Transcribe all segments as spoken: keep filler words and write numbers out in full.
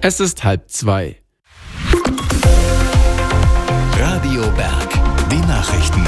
Es ist halb zwei. Radio Berg, die Nachrichten.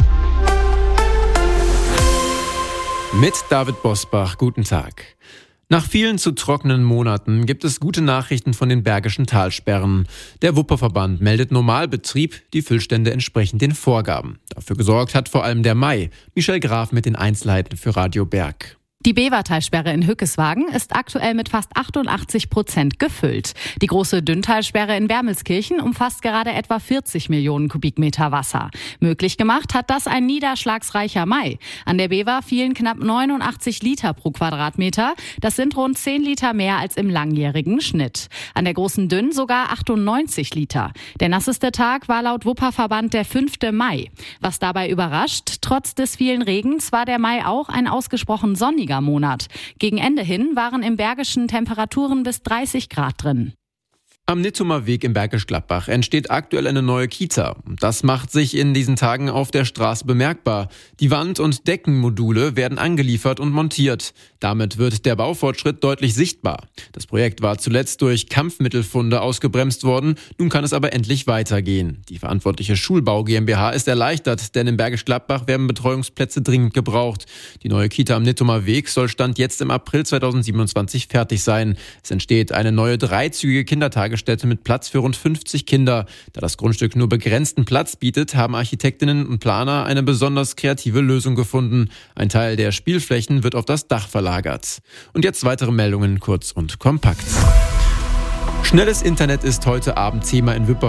Mit David Bosbach, guten Tag. Nach vielen zu trockenen Monaten gibt es gute Nachrichten von den Bergischen Talsperren. Der Wupperverband meldet Normalbetrieb, die Füllstände entsprechen den Vorgaben. Dafür gesorgt hat vor allem der Mai. Michel Graf mit den Einzelheiten für Radio Berg. Die Bevertalsperre in Hückeswagen ist aktuell mit fast achtundachtzig Prozent gefüllt. Die große Dünntalsperre in Wermelskirchen umfasst gerade etwa vierzig Millionen Kubikmeter Wasser. Möglich gemacht hat das ein niederschlagsreicher Mai. An der Bever fielen knapp neunundachtzig Liter pro Quadratmeter. Das sind rund zehn Liter mehr als im langjährigen Schnitt. An der großen Dünn sogar achtundneunzig Liter. Der nasseste Tag war laut Wupperverband der fünfte Mai. Was dabei überrascht, trotz des vielen Regens war der Mai auch ein ausgesprochen sonniger Monat. Gegen Ende hin waren im Bergischen Temperaturen bis dreißig Grad drin. Am Nittumer Weg im Bergisch Gladbach entsteht aktuell eine neue Kita. Das macht sich in diesen Tagen auf der Straße bemerkbar. Die Wand- und Deckenmodule werden angeliefert und montiert. Damit wird der Baufortschritt deutlich sichtbar. Das Projekt war zuletzt durch Kampfmittelfunde ausgebremst worden. Nun kann es aber endlich weitergehen. Die verantwortliche Schulbau GmbH ist erleichtert, denn im Bergisch Gladbach werden Betreuungsplätze dringend gebraucht. Die neue Kita am Nittumer Weg soll Stand jetzt im April zweitausendsiebenundzwanzig fertig sein. Es entsteht eine neue dreizügige Kindertagesstätte mit Platz für rund fünfzig Kinder. Da das Grundstück nur begrenzten Platz bietet, haben Architektinnen und Planer eine besonders kreative Lösung gefunden. Ein Teil der Spielflächen wird auf das Dach verlagert. Und jetzt weitere Meldungen kurz und kompakt. Schnelles Internet ist heute Abend Thema in Wuppertal.